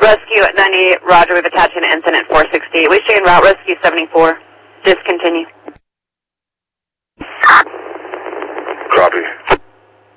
Rescue 98, roger, we've attached an incident 460. We stay en route, Rescue 74. Discontinue. Copy.